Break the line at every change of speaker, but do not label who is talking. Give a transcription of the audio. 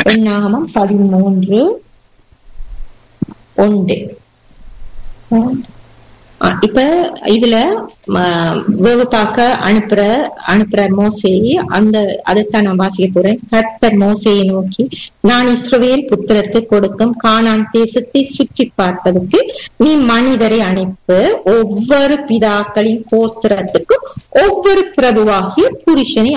எண்ணாகமம் 13:1. இப்ப இதுல வேவு பார்க்க அனுப்புற மோசேயை அதைத்தான் நான் வாசிக்க போறேன். கர்த்தர் மோசேயை நோக்கி, நான் இஸ்ரவேல் புத்திரருக்கு கொடுக்கும் கானான் தேசத்தை சுற்றி பார்ப்பதற்கு நீ மனிதரை அனுப்பு, ஒவ்வொரு பிதாக்களின் கோத்திரத்துக்கு ஒவ்வொரு பிரபுவாகிய புருஷனை